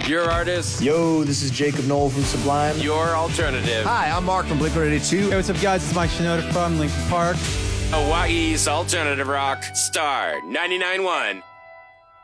Your artist. Yo, this is Jacob Knoll from Sublime. Your alternative. Hi, I'm Mark from Blink-182. Hey, what's up, guys? It's Mike Shinoda from Linkin Park. Hawaii's alternative rock. Star 99.1.